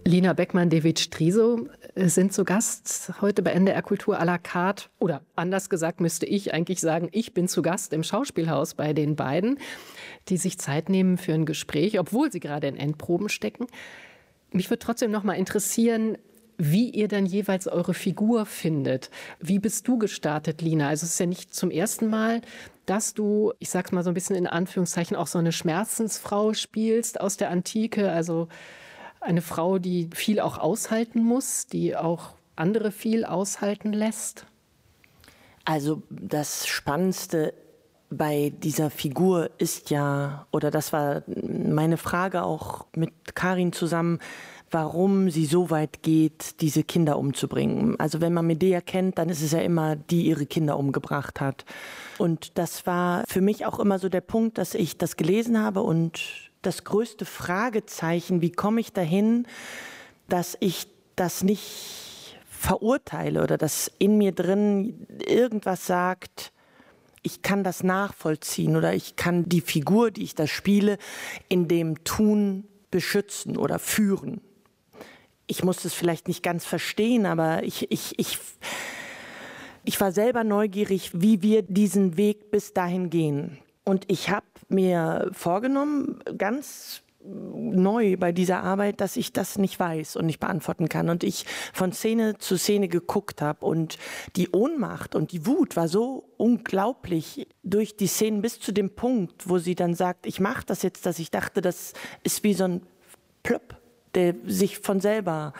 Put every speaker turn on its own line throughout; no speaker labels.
Lina Beckmann-David Striso sind zu Gast heute bei NDR Kultur à la carte. Oder anders gesagt müsste ich eigentlich sagen, ich bin zu Gast im Schauspielhaus bei den beiden, die sich Zeit nehmen für ein Gespräch, obwohl sie gerade in Endproben stecken. Mich würde trotzdem noch mal interessieren, wie ihr dann jeweils eure Figur findet. Wie bist du gestartet, Lina? Also es ist ja nicht zum ersten Mal, dass du, ich sag's mal so ein bisschen in Anführungszeichen, auch so eine Schmerzensfrau spielst aus der Antike, also eine Frau, die viel auch aushalten muss, die auch andere viel aushalten lässt?
Also das Spannendste bei dieser Figur ist ja, oder das war meine Frage auch mit Karin zusammen, warum sie so weit geht, diese Kinder umzubringen. Also wenn man Medea kennt, dann ist es ja immer, die ihre Kinder umgebracht hat. Und das war für mich auch immer so der Punkt, dass ich das gelesen habe und das größte Fragezeichen, wie komme ich dahin, dass ich das nicht verurteile oder dass in mir drin irgendwas sagt, ich kann das nachvollziehen oder ich kann die Figur, die ich da spiele, in dem Tun beschützen oder führen. Ich muss es vielleicht nicht ganz verstehen, aber ich war selber neugierig, wie wir diesen Weg bis dahin gehen. Und ich habe mir vorgenommen, ganz neu bei dieser Arbeit, dass ich das nicht weiß und nicht beantworten kann. Und ich von Szene zu Szene geguckt habe. Und die Ohnmacht und die Wut war so unglaublich durch die Szenen bis zu dem Punkt, wo sie dann sagt, ich mache das jetzt, dass ich dachte, das ist wie so ein Plöpp, der sich von selber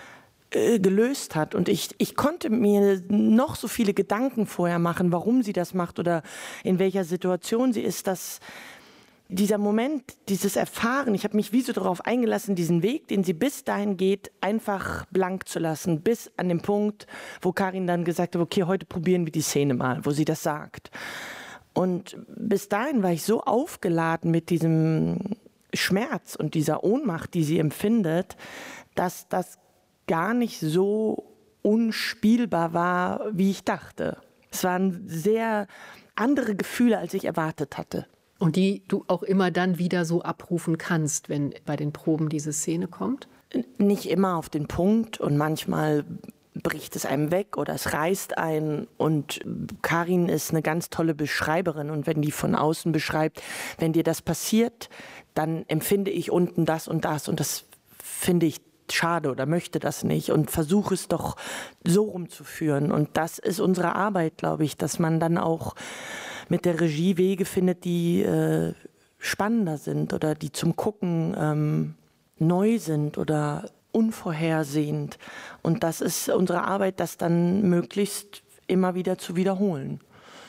gelöst hat. Und ich konnte mir noch so viele Gedanken vorher machen, warum sie das macht oder in welcher Situation sie ist, dass dieser Moment, dieses Erfahren, ich habe mich wie so darauf eingelassen, diesen Weg, den sie bis dahin geht, einfach blank zu lassen, bis an den Punkt, wo Karin dann gesagt hat, okay, heute probieren wir die Szene mal, wo sie das sagt. Und bis dahin war ich so aufgeladen mit diesem Schmerz und dieser Ohnmacht, die sie empfindet, dass das gar nicht so unspielbar war, wie ich dachte. Es waren sehr andere Gefühle, als ich erwartet hatte.
Und die du auch immer dann wieder so abrufen kannst, wenn bei den Proben diese Szene kommt?
Nicht immer auf den Punkt und manchmal bricht es einem weg oder es reißt einen. Und Karin ist eine ganz tolle Beschreiberin und wenn die von außen beschreibt, wenn dir das passiert, dann empfinde ich unten das und das finde ich schade oder möchte das nicht und versuche es doch so rumzuführen. Und das ist unsere Arbeit, glaube ich, dass man dann auch mit der Regie Wege findet, die spannender sind oder die zum Gucken neu sind oder unvorhersehend. Und das ist unsere Arbeit, das dann möglichst immer wieder zu wiederholen.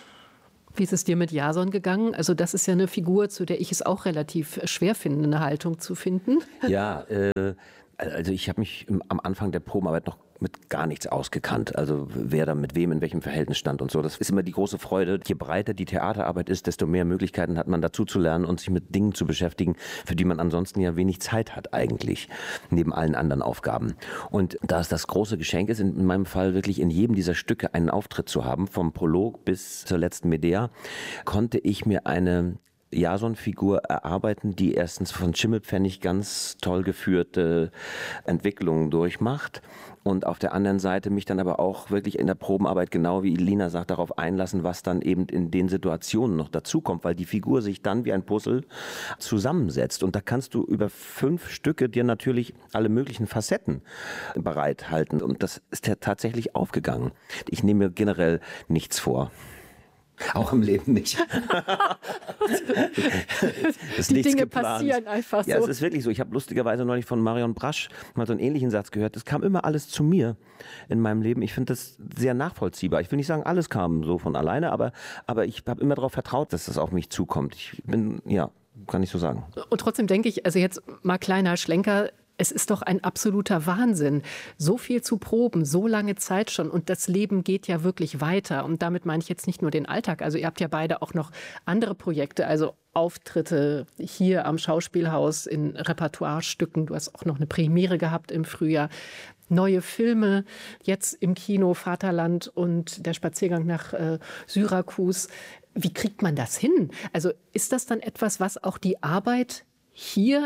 Wie ist es dir mit Jason gegangen? Also das ist ja eine Figur, zu der ich es auch relativ schwer finde, eine Haltung zu finden.
Ja, also ich habe mich am Anfang der Probenarbeit noch mit gar nichts ausgekannt. Also wer da mit wem in welchem Verhältnis stand und so. Das ist immer die große Freude. Je breiter die Theaterarbeit ist, desto mehr Möglichkeiten hat man dazu zu lernen und sich mit Dingen zu beschäftigen, für die man ansonsten ja wenig Zeit hat eigentlich, neben allen anderen Aufgaben. Und da es das große Geschenk ist, in meinem Fall wirklich in jedem dieser Stücke einen Auftritt zu haben, vom Prolog bis zur letzten Medea, konnte ich mir eine Jason-Figur erarbeiten, die erstens von Schimmelpfennig ganz toll geführte Entwicklungen durchmacht und auf der anderen Seite mich dann aber auch wirklich in der Probenarbeit, genau wie Lina sagt, darauf einlassen, was dann eben in den Situationen noch dazukommt, weil die Figur sich dann wie ein Puzzle zusammensetzt und da kannst du über 5 Stücke dir natürlich alle möglichen Facetten bereithalten und das ist ja tatsächlich aufgegangen. Ich nehme mir generell nichts vor. Auch im Leben nicht.
Die Dinge passieren einfach so.
Ja, es ist wirklich so. Ich habe lustigerweise neulich von Marion Brasch mal so einen ähnlichen Satz gehört. Es kam immer alles zu mir in meinem Leben. Ich finde das sehr nachvollziehbar. Ich will nicht sagen, alles kam so von alleine, aber ich habe immer darauf vertraut, dass das auf mich zukommt. Ich bin, ja, kann ich so sagen.
Und trotzdem denke ich, also jetzt mal kleiner Schlenker, es ist doch ein absoluter Wahnsinn, so viel zu proben, so lange Zeit schon. Und das Leben geht ja wirklich weiter. Und damit meine ich jetzt nicht nur den Alltag. Also ihr habt ja beide auch noch andere Projekte, also Auftritte hier am Schauspielhaus in Repertoirestücken. Du hast auch noch eine Premiere gehabt im Frühjahr. Neue Filme, jetzt im Kino Vaterland und der Spaziergang nach Syrakus. Wie kriegt man das hin? Also ist das dann etwas, was auch die Arbeit hier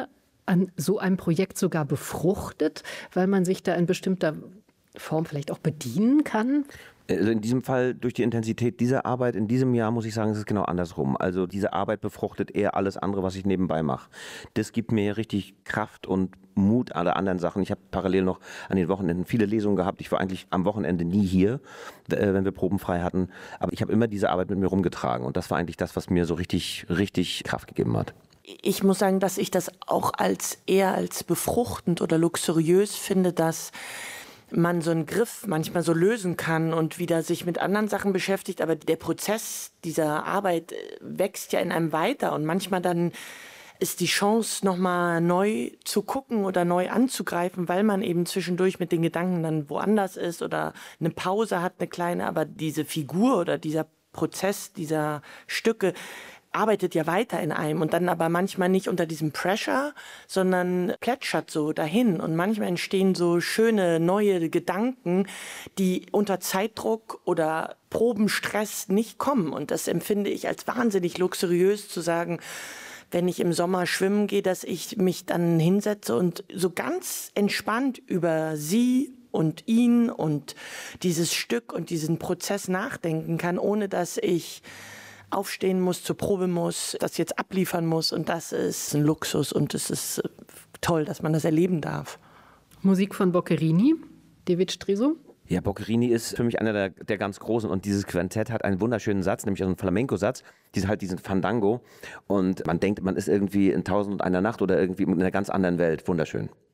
an so einem Projekt sogar befruchtet, weil man sich da in bestimmter Form vielleicht auch bedienen kann?
Also in diesem Fall durch die Intensität dieser Arbeit in diesem Jahr muss ich sagen, es ist genau andersrum. Also diese Arbeit befruchtet eher alles andere, was ich nebenbei mache. Das gibt mir richtig Kraft und Mut alle anderen Sachen. Ich habe parallel noch an den Wochenenden viele Lesungen gehabt. Ich war eigentlich am Wochenende nie hier, wenn wir Proben frei hatten. Aber ich habe immer diese Arbeit mit mir rumgetragen und das war eigentlich das, was mir so richtig Kraft gegeben hat.
Ich muss sagen, dass ich das auch eher als befruchtend oder luxuriös finde, dass man so einen Griff manchmal so lösen kann und wieder sich mit anderen Sachen beschäftigt. Aber der Prozess dieser Arbeit wächst ja in einem weiter und manchmal dann ist die Chance, nochmal neu zu gucken oder neu anzugreifen, weil man eben zwischendurch mit den Gedanken dann woanders ist oder eine Pause hat, eine kleine. Aber diese Figur oder dieser Prozess dieser Stücke arbeitet ja weiter in einem und dann aber manchmal nicht unter diesem Pressure, sondern plätschert so dahin. Und manchmal entstehen so schöne neue Gedanken, die unter Zeitdruck oder Probenstress nicht kommen. Und das empfinde ich als wahnsinnig luxuriös zu sagen, wenn ich im Sommer schwimmen gehe, dass ich mich dann hinsetze und so ganz entspannt über sie und ihn und dieses Stück und diesen Prozess nachdenken kann, ohne dass ich aufstehen muss, zur Probe muss, das jetzt abliefern muss. Und das ist ein Luxus und es ist toll, dass man das erleben darf.
Musik von Boccherini, David Striso.
Ja, Boccherini ist für mich einer der ganz Großen und dieses Quintett hat einen wunderschönen Satz, nämlich einen Flamenco-Satz, diesen Fandango und man denkt, man ist irgendwie in 1001 Nacht oder irgendwie in einer ganz anderen Welt. Wunderschön.